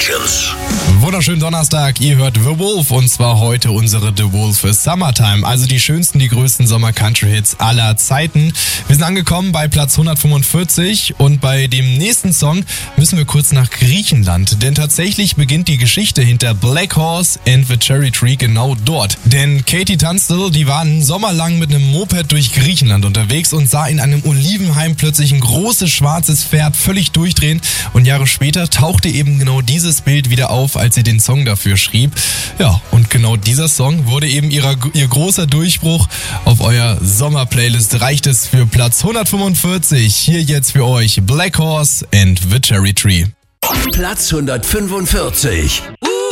Sessions. Wunderschönen Donnerstag, ihr hört The Wolf und zwar heute unsere The Wolf Summertime, also die schönsten, die größten Sommer-Country-Hits aller Zeiten. Wir sind angekommen bei Platz 145 und bei dem nächsten Song müssen wir kurz nach Griechenland, denn tatsächlich beginnt die Geschichte hinter Black Horse and the Cherry Tree genau dort. Denn Katie Tunstall, die war einen Sommer lang mit einem Moped durch Griechenland unterwegs und sah in einem Olivenhain plötzlich ein großes schwarzes Pferd völlig durchdrehen und Jahre später tauchte eben genau dieses Bild wieder auf, als sie den Song dafür schrieb. Ja, und genau dieser Song wurde eben ihr großer Durchbruch. Auf eurer Sommer-Playlist reicht es für Platz 145. Hier jetzt für euch Black Horse and the Cherry Tree. Platz 145.